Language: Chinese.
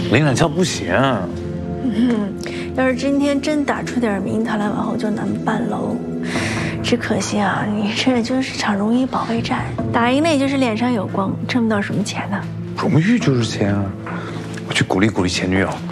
林冉翘不行。 要是今天真打出点名堂来，往后就难办喽。只可惜啊，你这就是场荣誉保卫战，打赢了也就是脸上有光，挣不到什么钱呢。 荣誉就是钱啊，我去鼓励鼓励前女友。